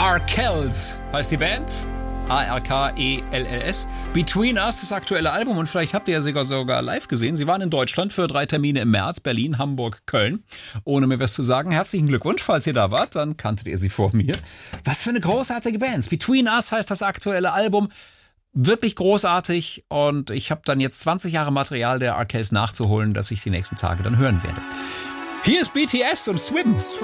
Arkells heißt die Band. Arkells. Between Us, das aktuelle Album. Und vielleicht habt ihr ja sogar live gesehen. Sie waren in Deutschland für 3 Termine im März. Berlin, Hamburg, Köln. Ohne mir was zu sagen, herzlichen Glückwunsch. Falls ihr da wart, dann kanntet ihr sie vor mir. Was für eine großartige Band. Between Us heißt das aktuelle Album. Wirklich großartig. Und ich habe dann jetzt 20 Jahre Material der Arkells nachzuholen, das ich die nächsten Tage dann hören werde. Hier ist BTS und Swim.